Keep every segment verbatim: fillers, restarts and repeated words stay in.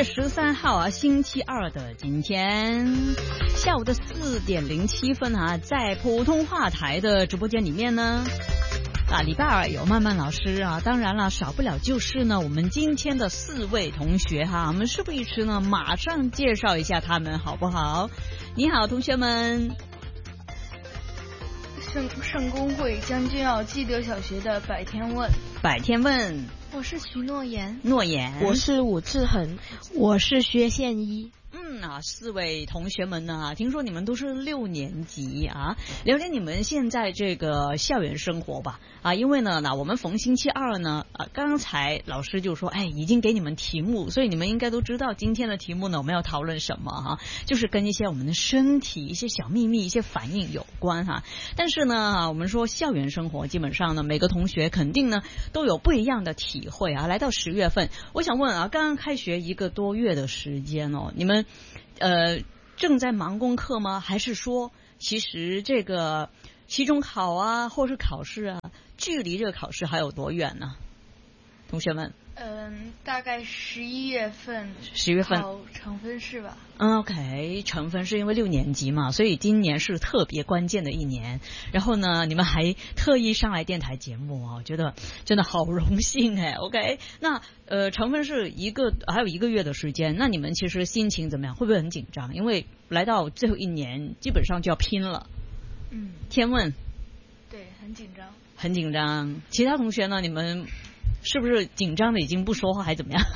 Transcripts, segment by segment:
月十三号啊，星期二的今天下午的四点零七分啊，在普通话台的直播间里面呢，啊，礼拜二有曼曼老师啊，当然了，少不了就是呢，我们今天的四位同学哈，我们事不宜迟呢，马上介绍一下他们好不好？你好，同学们。 圣圣公会将军澳基德小学的百天问， 百天问， 我是徐诺言， 诺言， 我是武志恒， 我是薛宪一。 嗯啊，四位同学们呢，听说你们都是六年级啊，聊聊你们现在这个校园生活吧啊，因为呢，那我们逢星期二呢啊，刚才老师就说，哎，已经给你们题目，所以你们应该都知道今天的题目呢，我们要讨论什么哈、啊，就是跟一些我们的身体、一些小秘密、一些反应有关哈、啊。但是呢，我们说校园生活，基本上呢，每个同学肯定呢都有不一样的体会啊。来到十月份，我想问啊，刚刚开学一个多月的时间哦，你们。呃，正在忙功课吗？还是说，其实这个期中考啊，或是考试啊，距离这个考试还有多远呢？同学们， 嗯，大概十一月份， 十月份考成分试吧。 嗯 ，OK， 成分是因为六年级嘛，所以今年是特别关键的一年。然后呢，你们还特意上来电台节目啊，我觉得真的好荣幸哎。OK， 那呃，成分是一个还有一个月的时间，那你们其实心情怎么样？会不会很紧张？因为来到最后一年，基本上就要拼了。 嗯， 天问， 对，很紧张。 很紧张。其他同学呢？你们？是不是紧张的已经不说话还怎么样？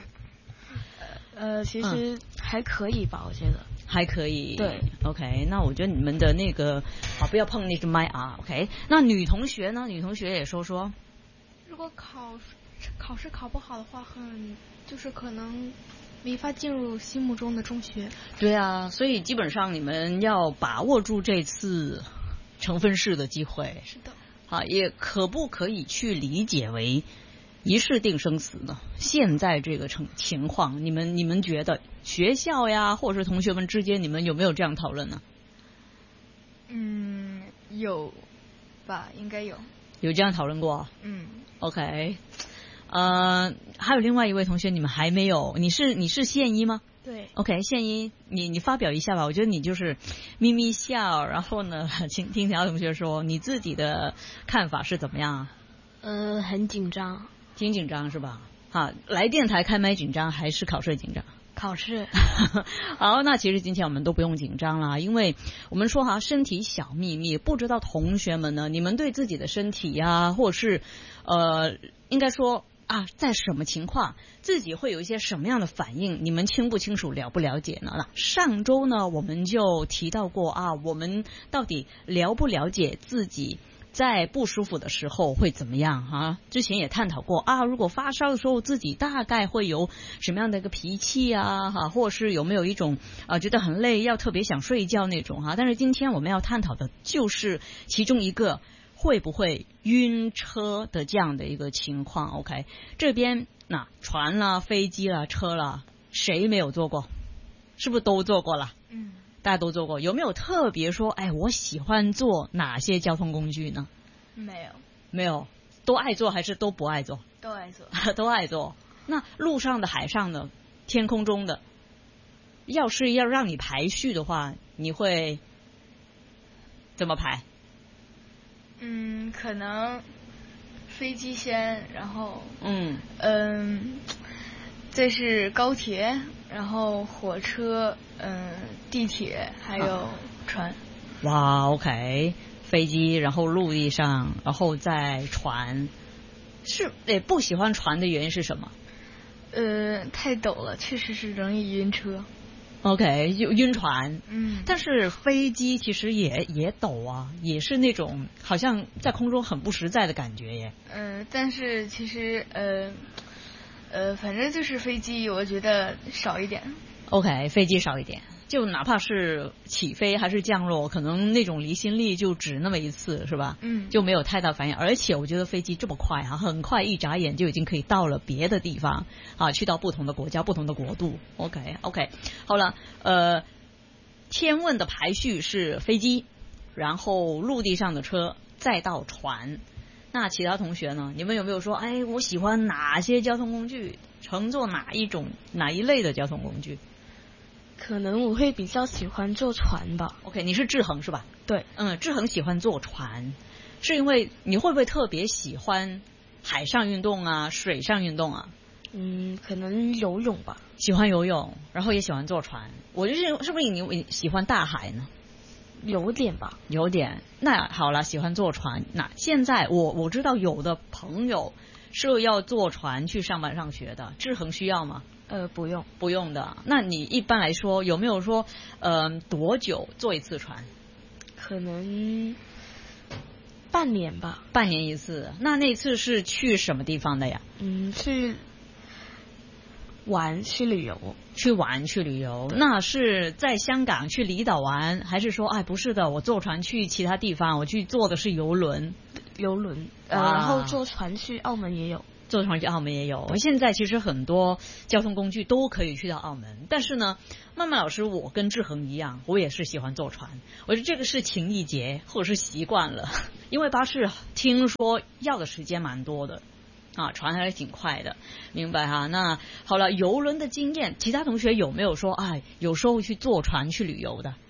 呃，其实还可以吧，我觉得还可以。 对 ，OK， 那我觉得你们的那个啊，不要碰那只麦啊 ，OK。那女同学呢？女同学也说说。 如果考考试考不好的话，很就是可能没法进入心目中的中学。 对啊，所以基本上你们要把握住这次成分试的机会。 是的。 啊，也可不可以去理解为一试定生死呢？现在这个情情况，你们你们觉得学校呀，或者是同学们之间，你们有没有这样讨论呢？ 嗯，有吧，应该有。 有这样讨论过？ 嗯。 OK， 呃，还有另外一位同学，你们还没有？你是你是宪一吗？ 对 ，OK， 宪一，你你发表一下吧。我觉得你就是咪咪笑，然后呢，请听其他同学说你自己的看法是怎么样啊？ 嗯、呃，很紧张， 挺紧张是吧？好，来电台开麦紧张还是考试紧张？ 考试。 好，那其实今天我们都不用紧张了，因为我们说哈，身体小秘密，不知道同学们呢，你们对自己的身体呀、啊，或者是呃，应该说。啊，在什么情况自己会有一些什么样的反应？你们清不清楚、了不了解呢？那上周呢，我们就提到过啊，我们到底了不了解自己在不舒服的时候会怎么样啊？之前也探讨过啊，如果发烧的时候自己大概会有什么样的一个脾气啊，哈，或者是有没有一种啊觉得很累，要特别想睡觉那种哈、啊。但是今天我们要探讨的就是其中一个。会不会晕车的这样的一个情况 ？OK， 这边那船啦、飞机啦、车啦，谁没有坐过？是不是都坐过了？ 嗯， 大家都坐过。有没有特别说，哎，我喜欢坐哪些交通工具呢？ 没有， 没有，都爱坐还是都不爱坐？ 都爱坐， 都爱坐。那路上的、海上的、天空中的，要是要让你排序的话，你会怎么排？ 嗯，可能飞机先，然后嗯嗯，再是高铁，然后火车，嗯，地铁，还有船。 哇 ，OK， 飞机，然后陆地上，然后再船。是，诶，不喜欢船的原因是什么？ 呃，太陡了，确实是容易晕车。 OK， 就晕船。 嗯， 但是飞机其实也也陡啊，也是那种好像在空中很不实在的感觉耶。 嗯、呃，但是其实呃呃，反正就是飞机，我觉得少一点。 OK， 飞机少一点，就哪怕是起飞还是降落，可能那种离心力就只那么一次，是吧？ 嗯， 就没有太大反应。而且我觉得飞机这么快啊，很快一眨眼就已经可以到了别的地方啊，去到不同的国家、不同的国度。OK OK， 好了，呃，天问的排序是飞机，然后陆地上的车，再到船。 那其他同学呢？你们有没有说，哎，我喜欢哪些交通工具，乘坐哪一种哪一类的交通工具？ 可能我会比较喜欢坐船吧。 OK， 你是志恒是吧？ 对。 嗯，志恒喜欢坐船，是因为你会不会特别喜欢海上运动啊，水上运动啊？ 嗯，可能游泳吧。 喜欢游泳，然后也喜欢坐船。我就是是不是你喜欢大海呢？ 有点吧。 有点。那好了，喜欢坐船。那现在我我知道有的朋友是要坐船去上班上学的，志恒需要吗？ 呃，不用。 不用的。那你一般来说有没有说，呃，多久坐一次船？ 可能半年吧。 半年一次。那那次是去什么地方的呀？ 嗯，去玩，去旅游。 去玩去旅游。那是在香港去离岛玩，还是说，哎，不是的，我坐船去其他地方，我去坐的是游轮？ 游轮。呃，然后坐船去澳门也有。 坐船去澳门也有。现在其实很多交通工具都可以去到澳门，但是呢，曼曼老师我跟志恒一样，我也是喜欢坐船。我觉得这个是情意结或者是习惯了，因为巴士听说要的时间蛮多的啊，船还是挺快的，明白哈？那好了，游轮的经验，其他同学有没有说，哎，有时候去坐船去旅游的？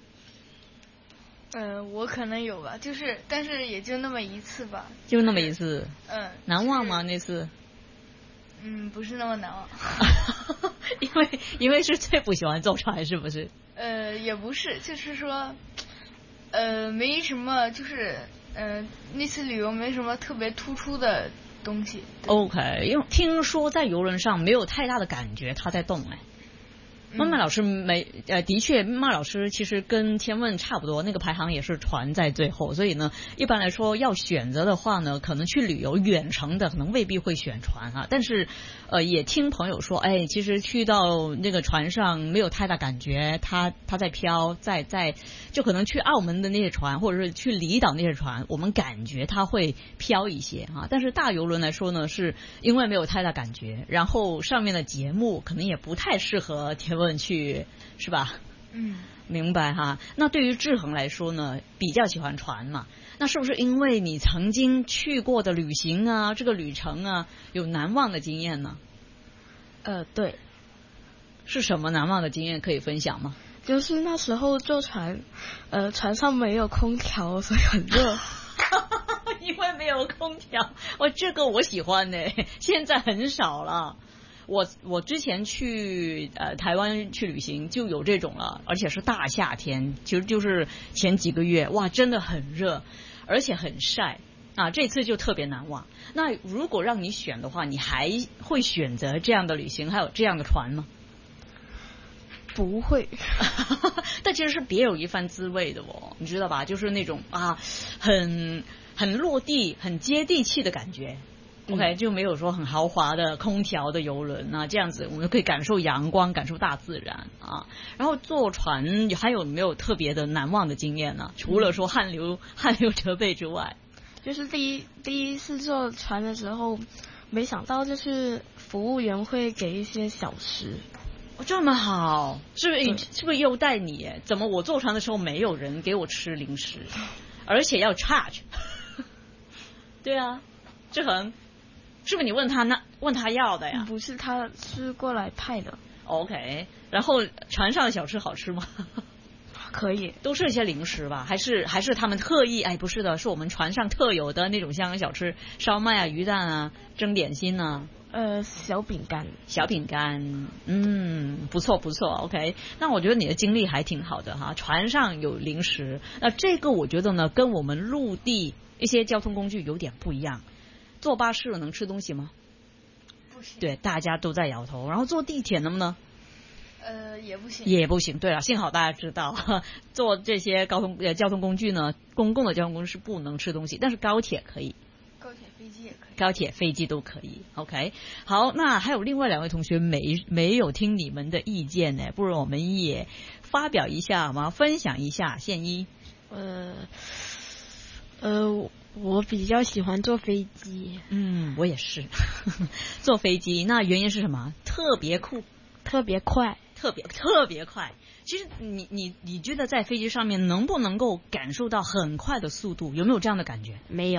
呃，我可能有吧，就是，但是也就那么一次吧。 就那么一次。 嗯。 难忘吗？那次？ 嗯，不是那么难忘。 因为因为是最不喜欢坐船，是不是？ 呃，也不是，就是说，呃，没什么，就是呃，那次旅游没什么特别突出的东西。 OK， 因为听说在游轮上没有太大的感觉，它在动哎。曼曼老师没呃，的确，曼曼老师其实跟天问差不多，那个排行也是船在最后，所以呢，一般来说要选择的话呢，可能去旅游远程的，可能未必会选船啊。但是，呃，也听朋友说，哎，其实去到那个船上没有太大感觉，它它在飘，在在，就可能去澳门的那些船，或者是去离岛那些船，我们感觉它会飘一些啊。但是大游轮来说呢，是因为没有太大感觉，然后上面的节目可能也不太适合天问。问去是吧？ 嗯， 明白哈。那对于志恒来说呢，比较喜欢船嘛？那是不是因为你曾经去过的旅行啊，这个旅程啊，有难忘的经验呢？ 呃，对。 是什么难忘的经验可以分享吗？ 就是那时候坐船，呃，船上没有空调，所以很热。 因为没有空调，我这个我喜欢呢，现在很少了。我我之前去呃台湾去旅行就有这种了，而且是大夏天，其实就是前几个月，哇，真的很热，而且很晒啊，这次就特别难忘。那如果让你选的话，你还会选择这样的旅行，还有这样的船吗？ 不会。 但其实是别有一番滋味的哦，你知道吧？就是那种啊，很很落地、很接地气的感觉。OK， 就没有说很豪华的空调的游轮啊，这样子我们可以感受阳光，感受大自然啊。然后坐船还有没有特别的难忘的经验呢？除了说汗流汗流浃背之外， 就是第一第一次坐船的时候，没想到就是服务员会给一些小吃。 哦，这么好，是不是是不是优待你？怎么我坐船的时候没有人给我吃零食，而且要 charge？ 对啊，志恒。是不是你问他那问他要的呀？ 不是，他是过来派的。 OK， 然后船上的小吃好吃吗？ 可以， 都是一些零食吧？还是还是他们特意？哎，不是的，是我们船上特有的那种香港小吃，烧麦啊、鱼蛋啊、蒸点心啊。 呃，小饼干， 小饼干，嗯，不错不错 ，OK。那我觉得你的经历还挺好的哈，船上有零食，那这个我觉得呢，跟我们陆地一些交通工具有点不一样。坐巴士能吃东西吗？ 不行。 对，大家都在摇头。然后坐地铁能不能？ 呃，也不行。 也不行。对了，幸好大家知道，坐这些交通呃交通工具呢，公共的交通工具是不能吃东西，但是高铁可以。 高铁、飞机也可以。 高铁、飞机都可以。OK， 好，那还有另外两位同学没没有听你们的意见呢？不如我们也发表一下好吗？分享一下。宪一。 呃呃。我比较喜欢坐飞机。 嗯，我也是坐飞机。那原因是什么？特别酷， 特别快， 特别特别快。其实你你你觉得在飞机上面能不能够感受到很快的速度？有没有这样的感觉？ 没有，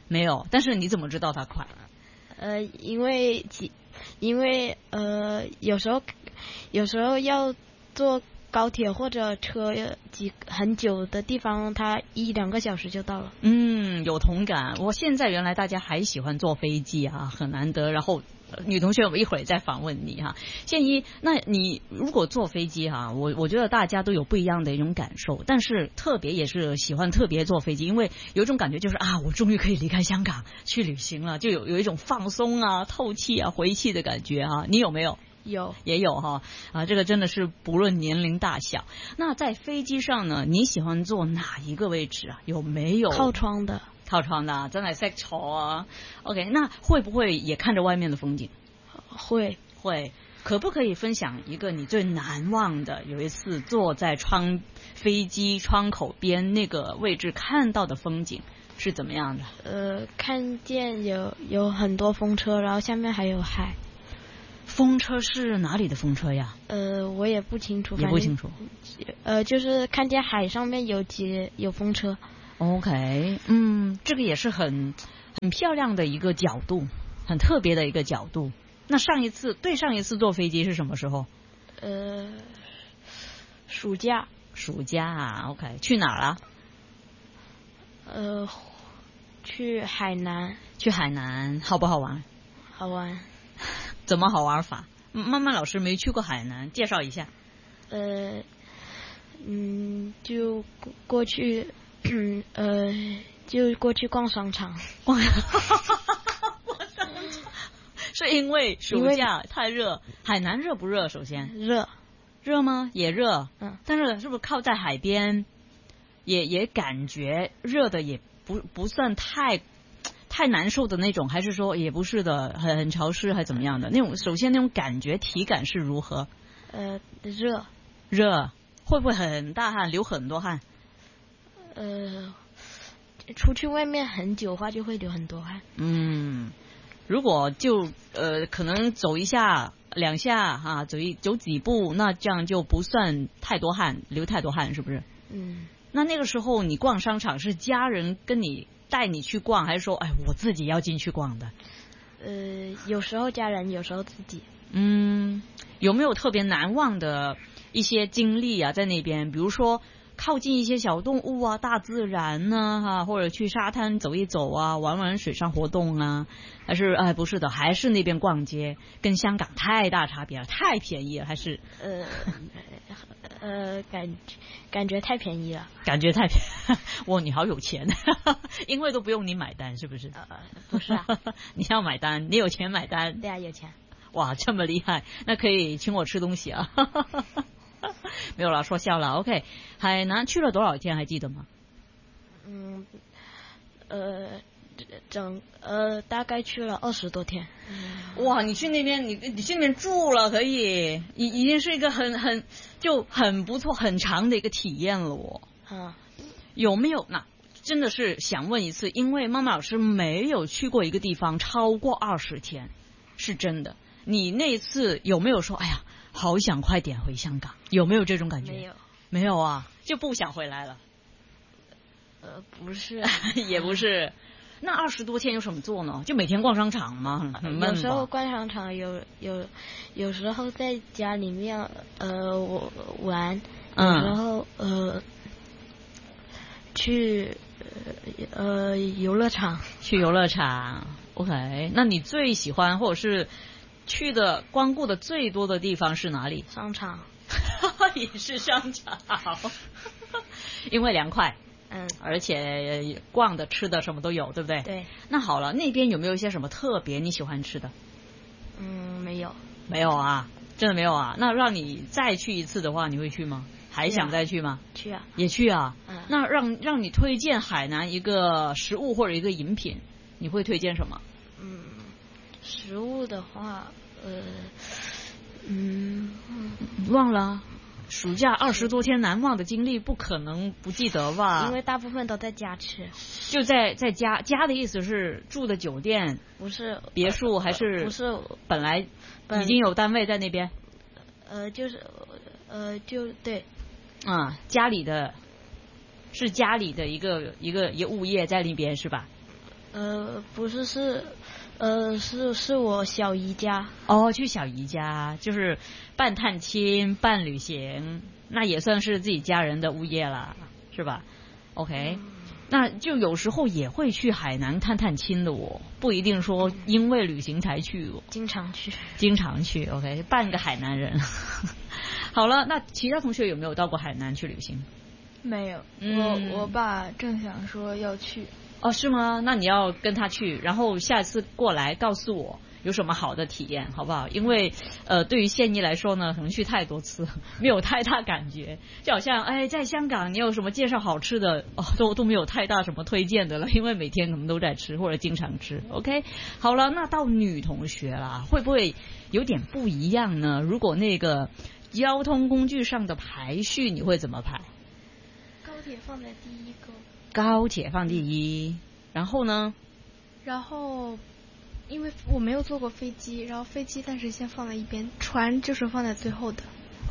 没有。但是你怎么知道它快？ 呃，因为几，因为呃，有时候有时候要坐高铁或者车几很久的地方，它一两个小时就到了。 嗯，有同感。我现在原来大家还喜欢坐飞机啊，很难得。然后女同学，我一会儿再访问你哈。建一，那你如果坐飞机哈，我我觉得大家都有不一样的一种感受，但是特别也是喜欢特别坐飞机，因为有一种感觉就是啊，我终于可以离开香港去旅行了，就有有一种放松啊、透气啊、回气的感觉哈。你有没有？ 有也有哈啊，这个真的是不论年龄大小。那在飞机上呢，你喜欢坐哪一个位置啊？有没有靠窗的？ 靠窗的，真係識坐啊。OK， 那會不會也看着外面的風景？ 會會。可不可以分享一個你最難忘的有一次坐在窗飛機窗口邊那個位置看到的風景是怎麼樣的？ 呃，看見有有很多風車，然後下面還有海。 風車是哪裡的風車呀？ 呃，我也不清楚， 也不清楚。 呃，就是看見海上面有幾有風車。 OK， 嗯，這個也是很很漂亮的一個角度，很特別的一個角度。那上一次對上一次坐飛機是什麼時候？ 呃，暑假。 暑假啊 ，OK， 去哪兒了？ 呃，去海南。 去海南，好不好玩？ 好玩。 怎麼好玩法？曼曼老師沒去過海南，介紹一下。 呃，嗯，就過去，嗯，呃，就過去逛商場。 逛商場，是因為暑假太熱。海南熱不熱？首先熱， 熱嗎？也熱。 嗯。 但是是不是靠在海邊，也也感覺熱的也不不算太。太難受的那種，還是說也不是的，很很潮濕，還怎麼樣的？那種首先那種感覺體感是如何？ 呃，熱， 熱，會不會很大汗，流很多汗？ 呃，出去外面很久的話就會流很多汗。 嗯，如果就呃可能走一下兩下哈、啊，走一走幾步，那這樣就不算太多汗，流太多汗，是不是？ 嗯。 那那個時候你逛商場是家人跟你帶你去逛，還是說哎我自己要進去逛的？ 呃，有時候家人，有時候自己。 嗯，有沒有特別難忘的一些經歷啊？在那邊，比如說靠近一些小動物啊、大自然啊，哈，或者去沙灘走一走啊，玩玩水上活動啊，還是哎不是的，還是那邊逛街，跟香港太大差別了，太便宜了，還是呃呃感感覺太便宜了， 感覺太便宜。哇，你好有錢，因為都不用你買單，是不是？ 呃，不是啊， 你要買單，你有錢買單。 對啊，有錢。 哇，這麼厲害，那可以請我吃東西啊。沒有啦，說笑了。OK， 海南去了多少天還記得嗎？ 嗯，呃，整呃大概去了二十多天。 哇，你去那邊，你你去那邊住了，可以，已已經是一個很很就很不錯、很長的一個體驗了哦。 啊， 有沒有？那真的是想問一次，因為媽媽老師沒有去過一個地方超過二十天，是真的。你那次有沒有說，哎呀？好想快點回香港，有沒有這種感覺？ 沒有， 沒有啊，就不想回來了。 呃，不是， 也不是。那二十多天有什麼做呢？就每天逛商場嗎？很悶吧？ 有時候逛商場，有有有時候在家裡面呃我玩，有時候、嗯、呃去呃遊樂場，去遊樂場。 OK， 那你最喜歡或者是去的光顧的最多的地方是哪裡？ 商場。 也是商場。因為涼快。 嗯， 而且逛的吃的什麼都有，對不對？ 對。 那好了，那邊有沒有一些什麼特別你喜歡吃的？ 嗯，沒有。 沒有啊，真的沒有啊。那讓你再去一次的話，你會去嗎？還想再去嗎？ 去啊。 也去啊。 嗯。 那讓讓你推薦海南一個食物或者一個飲品，你會推薦什麼？ 嗯，食物的話，呃，嗯， 忘了。暑假二十多天難忘的經歷，不可能不記得吧？ 因為大部分都在家吃。 就在在家，家的意思是住的酒店？ 不是別墅，還是？ 不是， 本來已經有單位在那邊。 呃，就是，呃，就對。 啊，家裡的，是家裡的一個一個一個物業在那邊是吧？ 呃，不是，是，呃，是是我小姨家。 哦，去小姨家，就是半探亲半旅行，那也算是自己家人的物业了，是吧 ？OK，、嗯、那就有时候也会去海南探探亲的哦，不一定说因为旅行才去哦， 经常去， 经常去。OK， 半个海南人。好了，那其他同学有没有到过海南去旅行？ 没有， 嗯、 我我爸正想说要去。 哦，是吗？那你要跟他去，然后下次过来告诉我有什么好的体验，好不好？因为呃，对于现一来说呢，可能去太多次，没有太大感觉，就好像哎，在香港你有什么介绍好吃的哦，都都没有太大什么推荐的了，因为每天可能都在吃或者经常吃。OK， 好了，那到女同学啦，会不会有点不一样呢？如果那个交通工具上的排序，你会怎么排？ 高铁放在第一个。 高铁放第一，然后呢？ 然后，因为我没有坐过飞机，然后飞机暂时先放在一边，船就是放在最后的。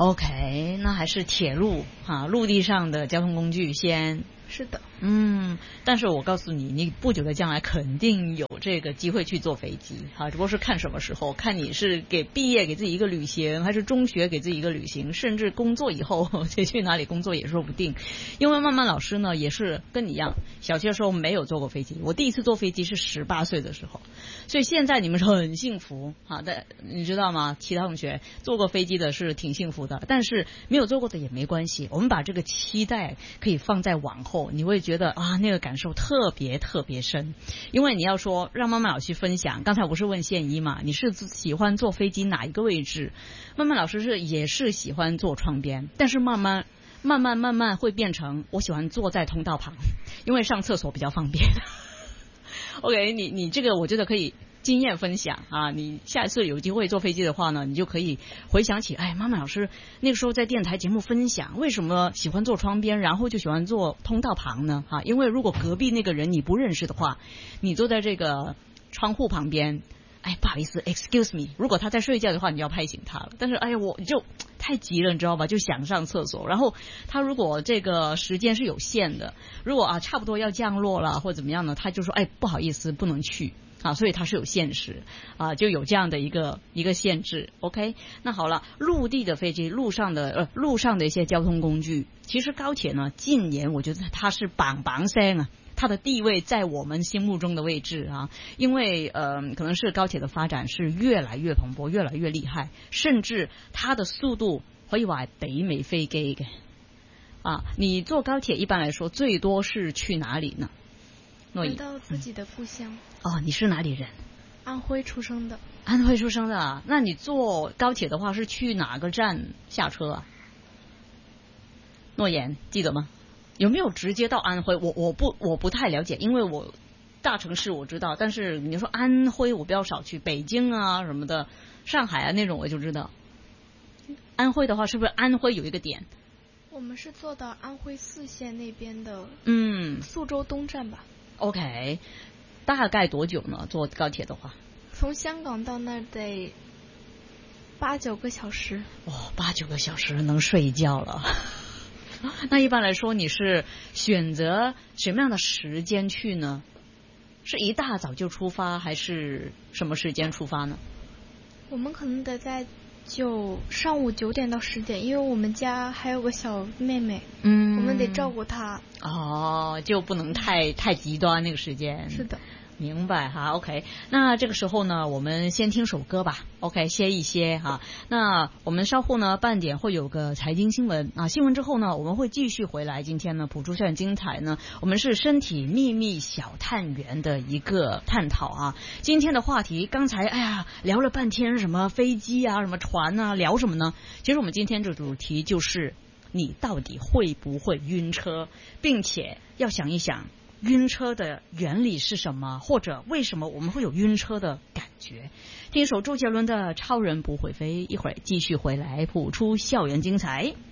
OK， 那还是铁路哈、啊，陆地上的交通工具先。 是的。 嗯，但是我告诉你，你不久的将来肯定有这个机会去坐飞机，哈，只不过是看什么时候，看你是给毕业给自己一个旅行，还是中学给自己一个旅行，甚至工作以后谁去哪里工作也说不定。因为曼曼老师呢，也是跟你一样，小学的时候没有坐过飞机，我第一次坐飞机是十八岁的时候，所以现在你们是很幸福啊，但你知道吗？其他同学坐过飞机的是挺幸福的，但是没有坐过的也没关系，我们把这个期待可以放在往后，你会觉得啊，那个感受特别特别深。因为你要说让曼曼老师分享，刚才我不是问宪一嘛，你是喜欢坐飞机哪一个位置？曼曼老师是也是喜欢坐窗边，但是慢慢慢慢慢慢会变成我喜欢坐在通道旁，因为上厕所比较方便。OK， 你你这个我觉得可以经验分享啊，你下一次有机会坐飞机的话呢，你就可以回想起，哎，曼曼老师那个时候在电台节目分享，为什么喜欢坐窗边，然后就喜欢坐通道旁呢？啊，因为如果隔壁那个人你不认识的话，你坐在这个窗户旁边，哎，不好意思 ，excuse me， 如果他在睡觉的话，你要拍醒他了。但是，哎呀，我就太急了，你知道吧？就想上厕所。然后他如果这个时间是有限的，如果啊差不多要降落了或者怎么样呢，他就说，哎，不好意思，不能去。啊，所以它是有限时啊，就有这样的一个一个限制。OK， 那好了，陆地的飞机，路上的呃路上的一些交通工具，其实高铁呢，近年我觉得它是棒棒声啊，它的地位在我们心目中的位置啊，因为呃可能是高铁的发展是越来越蓬勃，越来越厉害，甚至它的速度可以話係媲美飛機嘅啊。你坐高鐵一般來說最多是去哪裡呢？ 回到自己的故鄉。 嗯、哦，你是哪裡人？ 安徽出生的。 安徽出生的啊？那你坐高鐵的話是去哪個站下車啊？諾言記得嗎？有沒有直接到安徽？我我不我不太了解，因為我大城市我知道，但是你說安徽我比較少去，北京啊什麼的，上海啊那種我就知道。安徽的話是不是安徽有一個點？ 我們是坐到安徽泗縣那邊的， 嗯， 宿州東站吧。 OK， 大概多久呢？坐高鐵的話， 從香港到那得八九個小時。 哇、哦，八九個小時能睡一覺了。那一般來說，你是選擇什麼樣的時間去呢？是一大早就出發，還是什麼時間出發呢？ 我們可能得在就上午九點到十點，因為我們家還有個小妹妹，嗯，我們得照顧她。 哦，就不能太太極端那個時間。 是的。 明白哈 ，OK， 那這個時候呢，我們先聽首歌吧 ，OK， 歇一歇哈。那我們稍後呢，半點會有個財經新聞啊，新聞之後呢，我們會繼續回來。今天呢，普珠校園精彩呢，我們是身體秘密小探員的一個探討啊。今天的話題，剛才哎呀聊了半天，什麼飛機啊，什麼船啊，聊什麼呢？其實我們今天這個主題就是你到底會不會暈車，並且要想一想。暈車的原理是什麼，或者為什麼我們會有暈車的感覺？聽一首周杰倫的《超人不會飛》，一會兒繼續回來，譜出校園精彩。